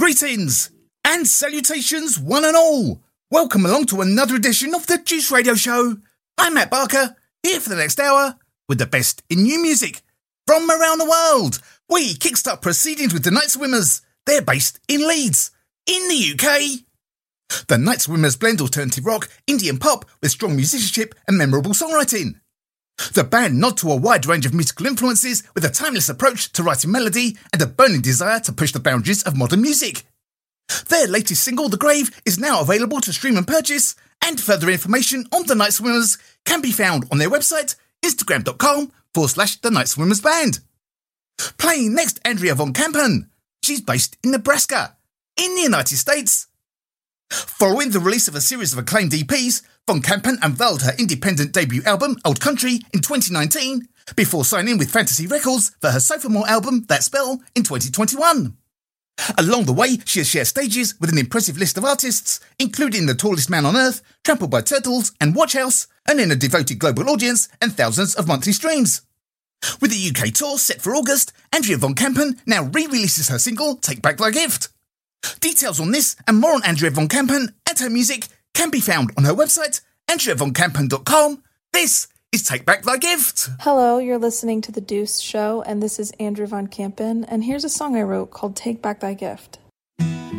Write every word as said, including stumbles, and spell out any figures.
Greetings and salutations one and all. Welcome along to another edition of the Juice Radio Show. I'm Matt Barker, here for the next hour with the best in new music from around the world. We kickstart proceedings with the Night Swimmers. They're based in Leeds, in the U K. The Night Swimmers blend alternative rock, indie and pop with strong musicianship and memorable songwriting. The band nod to a wide range of musical influences with a timeless approach to writing melody and a burning desire to push the boundaries of modern music. Their latest single, The Grave, is now available to stream and purchase, and further information on the Night Swimmers can be found on their website, instagram.com forward slash the Night Swimmers Band. Playing next, Andrea von Kampen. She's based in Nebraska, in the United States. Following the release of a series of acclaimed E Ps, von Kampen unveiled her independent debut album, Old Country, in twenty nineteen, before signing with Fantasy Records for her sophomore album, That Spell, in twenty twenty-one. Along the way, she has shared stages with an impressive list of artists, including The Tallest Man on Earth, Trampled by Turtles, and Watch House, and in a devoted global audience and thousands of monthly streams. With the U K tour set for August, Andrea von Kampen now re-releases her single, Take Back Thy Gift. Details on this and more on Andrea von Kampen and her music can be found on her website, andrea von kampen dot com. This is Take Back Thy Gift. Hello, you're listening to The Deuce Show, and this is Andrea von Kampen, and here's a song I wrote called Take Back Thy Gift.